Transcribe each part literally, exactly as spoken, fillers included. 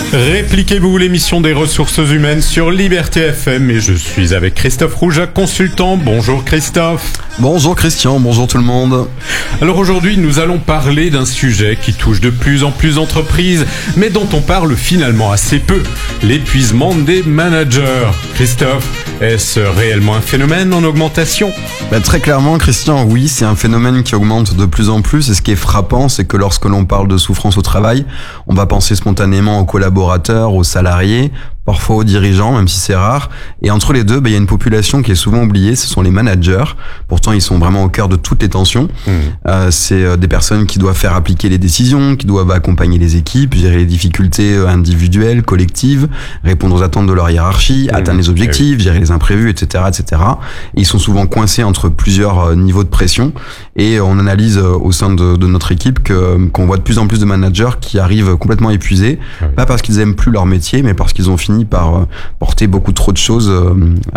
Répliquez-vous l'émission des ressources humaines sur Liberté F M et je suis avec Christophe Roujac, consultant. Bonjour Christophe. Bonjour Christian, bonjour tout le monde. Alors aujourd'hui, nous allons parler d'un sujet qui touche de plus en plus d'entreprises, mais dont on parle finalement assez peu, l'épuisement des managers. Christophe, est-ce réellement un phénomène en augmentation ? Ben, très clairement Christian, oui, c'est un phénomène qui augmente de plus en plus et ce qui est frappant, c'est que lorsque l'on parle de souffrance au travail, on va penser spontanément aux collaborateurs, aux salariés, parfois aux dirigeants, même si c'est rare. Et entre les deux, ben, il y a une population qui est souvent oubliée, ce sont les managers. Pourtant, ils sont vraiment au cœur de toutes les tensions. Mmh. Euh, c'est euh, des personnes qui doivent faire appliquer les décisions, qui doivent accompagner les équipes, gérer les difficultés individuelles, collectives, répondre aux attentes de leur hiérarchie, mmh. atteindre les objectifs, oui. gérer les imprévus, et cetera, et cetera. Et ils sont souvent coincés entre plusieurs euh, niveaux de pression. Et on analyse euh, au sein de, de notre équipe que, qu'on voit de plus en plus de managers qui arrivent complètement épuisés, oui. pas parce qu'ils aiment plus leur métier, mais parce qu'ils ont fini par porter beaucoup trop de choses euh,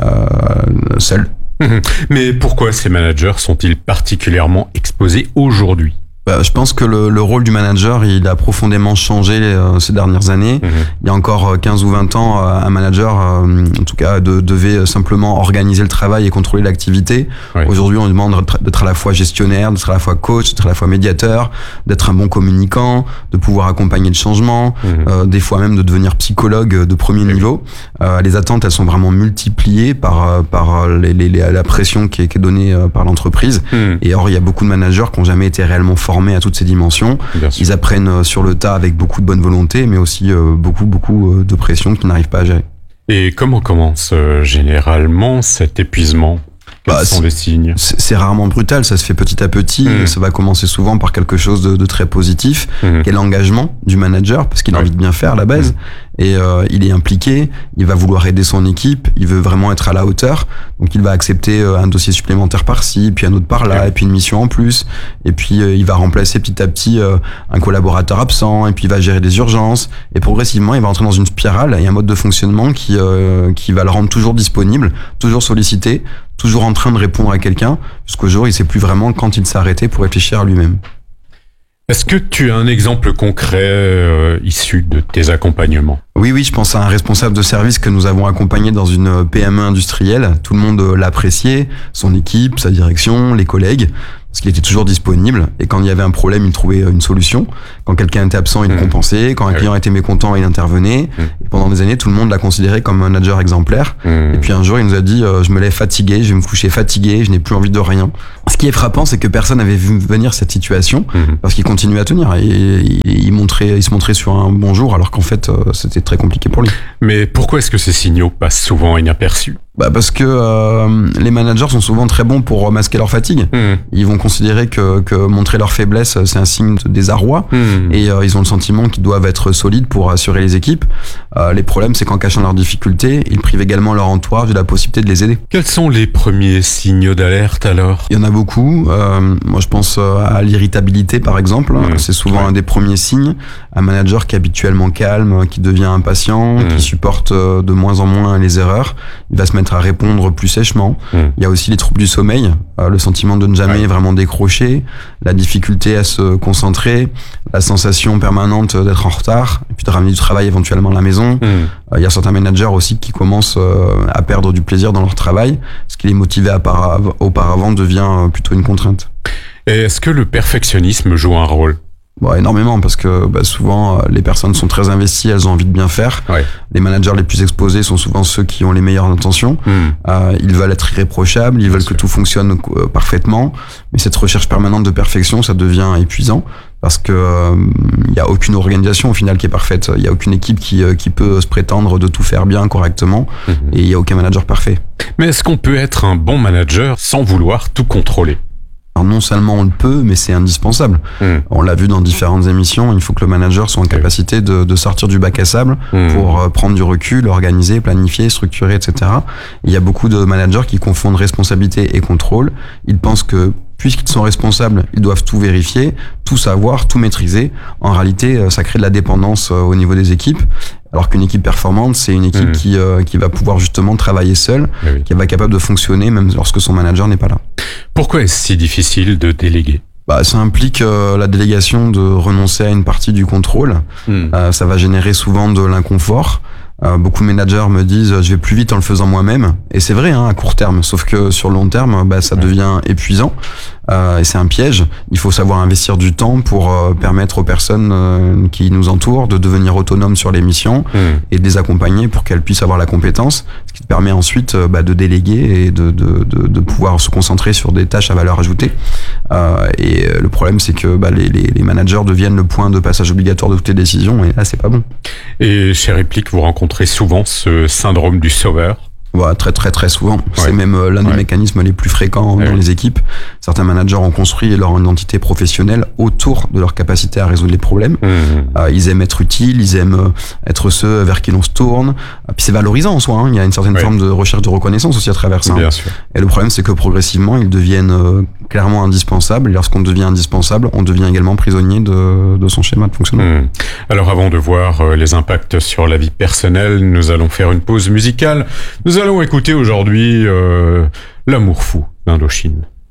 euh, seuls. Mais pourquoi ces managers sont-ils particulièrement exposés aujourd'hui ? Bah, je pense que le, le rôle du manager, il a profondément changé euh, ces dernières années. Mmh. Il y a encore quinze ou vingt ans, euh, un manager, euh, en tout cas, de, devait simplement organiser le travail et contrôler l'activité. Oui. Aujourd'hui, on demande d'être à la fois gestionnaire, d'être à la fois coach, d'être à la fois médiateur, d'être un bon communicant, de pouvoir accompagner le changement, mmh. euh, des fois même de devenir psychologue de premier oui. niveau. Euh, les attentes, elles sont vraiment multipliées par, par les, les, les, la pression qui est, qui est donnée par l'entreprise. Mmh. Et or, il y a beaucoup de managers qui n'ont jamais été réellement formés formés à toutes ces dimensions. Ils apprennent sur le tas avec beaucoup de bonne volonté, mais aussi euh, beaucoup, beaucoup de pression qu'ils n'arrivent pas à gérer. Et comment commence euh, généralement cet épuisement ? Quels bah, sont les signes ? c'est, c'est rarement brutal, ça se fait petit à petit. Mmh. Ça va commencer souvent par quelque chose de, de très positif, mmh. qui est l'engagement du manager, parce qu'il a ouais. envie de bien faire à la base. Mmh. Et euh, il est impliqué, il va vouloir aider son équipe, il veut vraiment être à la hauteur. Donc il va accepter un dossier supplémentaire par-ci, puis un autre par-là, ouais. et puis une mission en plus. Et puis euh, il va remplacer petit à petit euh, un collaborateur absent, et puis il va gérer des urgences. Et progressivement, il va entrer dans une spirale et un mode de fonctionnement qui, euh, qui va le rendre toujours disponible, toujours sollicité, toujours en train de répondre à quelqu'un, jusqu'au jour où il ne sait plus vraiment quand il s'est arrêté pour réfléchir à lui-même. Est-ce que tu as un exemple concret euh, issu de tes accompagnements ? Oui, oui, je pense à un responsable de service que nous avons accompagné dans une P M E industrielle. Tout le monde l'appréciait, son équipe, sa direction, les collègues, parce qu'il était toujours disponible. Et quand il y avait un problème, il trouvait une solution. Quand quelqu'un était absent, il mmh. compensait. Quand un client était mécontent, il intervenait. Mmh. Et pendant des années, tout le monde l'a considéré comme un manager exemplaire. Mmh. Et puis un jour, il nous a dit euh, « Je me lève fatigué, je vais me coucher fatigué, je n'ai plus envie de rien ». Ce qui est frappant, c'est que personne n'avait vu venir cette situation, mmh. parce qu'il continuait à tenir. Et, il, il, montrait, il se montrait sur un bon jour, alors qu'en fait, euh, c'était très compliqué pour lui. Mais pourquoi est-ce que ces signaux passent souvent inaperçus ? Bah parce que euh, les managers sont souvent très bons pour masquer leur fatigue. Mmh. Ils vont considérer que, que montrer leur faiblesse, c'est un signe de désarroi. Mmh. Et euh, ils ont le sentiment qu'ils doivent être solides pour assurer les équipes. Euh, les problèmes, c'est qu'en cachant leurs difficultés, ils privent également leur entourage de la possibilité de les aider. Quels sont les premiers signaux d'alerte alors ? Il y en a beaucoup. Euh, moi, je pense à l'irritabilité, par exemple. Mmh. C'est souvent ouais. un des premiers signes. Un manager qui est habituellement calme, qui devient impatient, mmh. qui supporte de moins en moins les erreurs. Il va se mettre à répondre plus sèchement. Mmh. Il y a aussi les troubles du sommeil, euh, le sentiment de ne jamais ouais. vraiment décrocher, la difficulté à se concentrer, la sensation permanente d'être en retard, et puis de ramener du travail éventuellement à la maison. Mmh. Euh, il y a certains managers aussi qui commencent euh, à perdre du plaisir dans leur travail, ce qui les motivait auparavant devient plutôt une contrainte. Et est-ce que le perfectionnisme joue un rôle ? Bon, énormément, parce que bah, souvent euh, les personnes sont très investies, elles ont envie de bien faire. Ouais. Les managers les plus exposés sont souvent ceux qui ont les meilleures intentions. Mmh. Euh, ils veulent être irréprochables, ils bien veulent sûr. que tout fonctionne euh, parfaitement. Mais cette recherche permanente de perfection, ça devient épuisant. Parce que il euh, y a aucune organisation au final qui est parfaite. Il y a aucune équipe qui euh, qui peut se prétendre de tout faire bien, correctement. Mmh. Et il y a aucun manager parfait. Mais est-ce qu'on peut être un bon manager sans vouloir tout contrôler ? Alors non seulement on le peut, mais c'est indispensable. Mmh. On l'a vu dans différentes émissions, il faut que le manager soit en capacité de, de sortir du bac à sable mmh. pour euh, prendre du recul, organiser, planifier, structurer, et cetera. Il y a beaucoup de managers qui confondent responsabilité et contrôle. Ils pensent que puisqu'ils sont responsables, ils doivent tout vérifier, tout savoir, tout maîtriser. En réalité, ça crée de la dépendance au niveau des équipes. Alors qu'une équipe performante, c'est une équipe mmh. qui, euh, qui va pouvoir justement travailler seule, oui. qui va être capable de fonctionner même lorsque son manager n'est pas là. Pourquoi est-ce si difficile de déléguer ? Bah, ça implique euh, la délégation de renoncer à une partie du contrôle. Mmh. Euh, ça va générer souvent de l'inconfort. Euh, beaucoup de managers me disent je vais plus vite en le faisant moi-même, et c'est vrai hein, à court terme, sauf que sur le long terme bah, ça devient épuisant euh, et c'est un piège. Il faut savoir investir du temps pour euh, permettre aux personnes euh, qui nous entourent de devenir autonomes sur les missions mmh. et de les accompagner pour qu'elles puissent avoir la compétence, ce qui te permet ensuite euh, bah, de déléguer et de, de, de, de pouvoir se concentrer sur des tâches à valeur ajoutée. Euh, et le problème c'est que bah, les, les, les managers deviennent le point de passage obligatoire de toutes les décisions, et là c'est pas bon. Et chez Replic, vous rencontrez souvent ce syndrome du sauveur? Ouais, très très très souvent. Ouais. C'est même euh, l'un ouais. des mécanismes les plus fréquents ouais. dans les équipes. Certains managers ont construit leur identité professionnelle autour de leur capacité à résoudre les problèmes. Mmh. Euh, ils aiment être utiles, ils aiment euh, être ceux vers qui l'on se tourne. Euh, puis c'est valorisant en soi. Hein. Il y a une certaine ouais. forme de recherche de reconnaissance aussi à travers ça. Bien sûr. Et le problème, c'est que progressivement, ils deviennent euh, clairement indispensables. Et lorsqu'on devient indispensable, on devient également prisonnier de, de son schéma de fonctionnement. Mmh. Alors avant de voir euh, les impacts sur la vie personnelle, nous allons faire une pause musicale. Nous allons écouter aujourd'hui euh, L'amour fou d'Indochine.